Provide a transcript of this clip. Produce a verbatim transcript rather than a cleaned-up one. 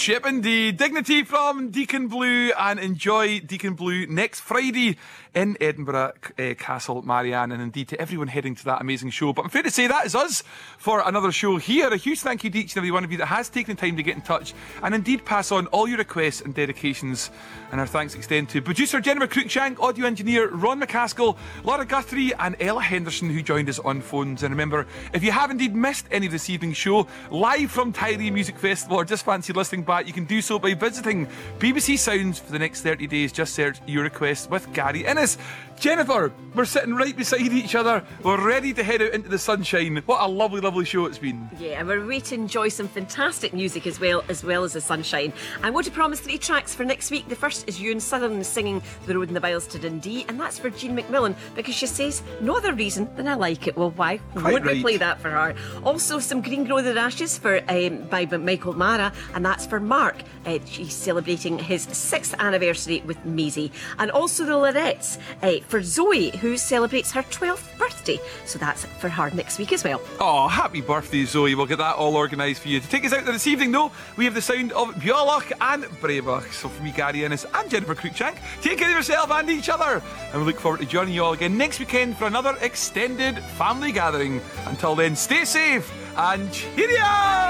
Ship indeed. Dignity from Deacon Blue, and enjoy Deacon Blue next Friday in Edinburgh uh, Castle Marianne, and indeed to everyone heading to that amazing show. But I'm fair to say that is us for another show here. A huge thank you to each and every one of you that has taken the time to get in touch and indeed pass on all your requests and dedications. And our thanks extend to producer Jennifer Cruikshank, audio engineer Ron McCaskill, Laura Guthrie and Ella Henderson, who joined us on phones. And remember, if you have indeed missed any of this evening's show live from Tyree Music Festival, or just fancy listening back, you can do so by visiting B B C Sounds for the next thirty days. Just search Your Request with Gary Innes. Jennifer, we're sitting right beside each other. We're ready to head out into the sunshine. What a lovely, lovely show it's been. Yeah, and we're ready to enjoy some fantastic music as well, as well as the sunshine. I'm going to promise three tracks for next week. The first is Ewan Sutherland singing The Road and the Biles to Dundee, and that's for Jean McMillan because she says no other reason than I like it. Well, why Quite won't right. we play that for her? Also, some Green Grow the Ashes for um, by Michael Mara, and that's for Mark. Uh, he's celebrating his sixth anniversary with Maisie. And also the Lorettes uh, for Zoe, who celebrates her twelfth birthday. So that's for her next week as well. Oh, happy birthday, Zoe. We'll get that all organised for you. To take us out there this evening, though, we have the sound of Björk and Bravach. So for me, Gary Innes and Jennifer Cruikshank, take care of yourself and each other. And we look forward to joining you all again next weekend for another extended family gathering. Until then, stay safe and cheerio!